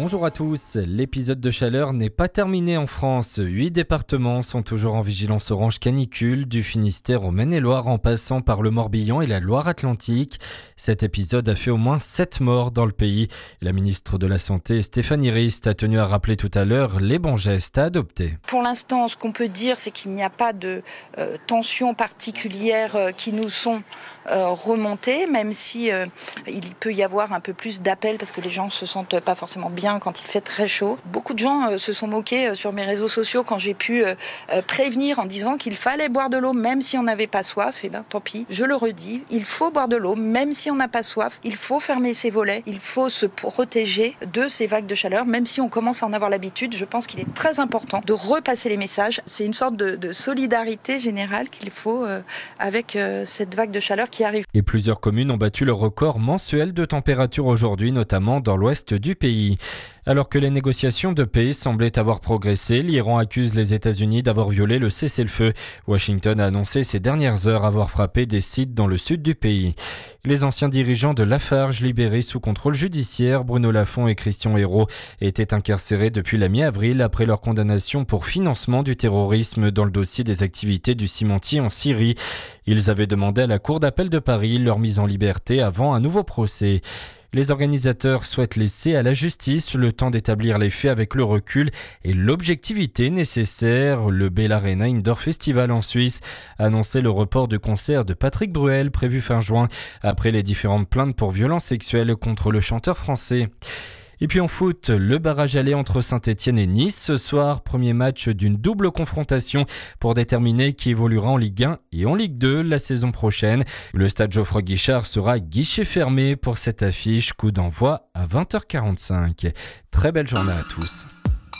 Bonjour à tous, l'épisode de chaleur n'est pas terminé en France. 8 départements sont toujours en vigilance orange canicule, du Finistère au Maine-et-Loire en passant par le Morbihan et la Loire-Atlantique. Cet épisode a fait au moins 7 morts dans le pays. La ministre de la Santé, Stéphanie Rist, a tenu à rappeler tout à l'heure les bons gestes à adopter. Pour l'instant, ce qu'on peut dire, c'est qu'il n'y a pas de tensions particulières qui nous sont remontées, même si il peut y avoir un peu plus d'appels parce que les gens se sentent pas forcément bien quand il fait très chaud. Beaucoup de gens se sont moqués sur mes réseaux sociaux quand j'ai pu prévenir en disant qu'il fallait boire de l'eau même si on n'avait pas soif. Eh bien, tant pis, je le redis, il faut boire de l'eau même si on n'a pas soif. Il faut fermer ses volets, il faut se protéger de ces vagues de chaleur, même si on commence à en avoir l'habitude. Je pense qu'il est très important de repasser les messages. C'est une sorte de solidarité générale qu'il faut avec cette vague de chaleur qui arrive. Et plusieurs communes ont battu le record mensuel de température aujourd'hui, notamment dans l'ouest du pays. Alors que les négociations de paix semblaient avoir progressé, l'Iran accuse les États-Unis d'avoir violé le cessez-le-feu. Washington a annoncé ces dernières heures avoir frappé des sites dans le sud du pays. Les anciens dirigeants de Lafarge, libérés sous contrôle judiciaire, Bruno Lafont et Christian Hérault, étaient incarcérés depuis la mi-avril après leur condamnation pour financement du terrorisme dans le dossier des activités du cimentier en Syrie. Ils avaient demandé à la Cour d'appel de Paris leur mise en liberté avant un nouveau procès. Les organisateurs souhaitent laisser à la justice le temps d'établir les faits avec le recul et l'objectivité nécessaire. Le Bell Arena Indoor Festival en Suisse a annoncé le report du concert de Patrick Bruel prévu fin juin après les différentes plaintes pour violences sexuelles contre le chanteur français. Et puis en foot, le barrage aller entre Saint-Etienne et Nice ce soir, premier match d'une double confrontation pour déterminer qui évoluera en Ligue 1 et en Ligue 2 la saison prochaine. Le stade Geoffroy Guichard sera guichet fermé pour cette affiche, coup d'envoi à 20h45. Très belle journée à tous.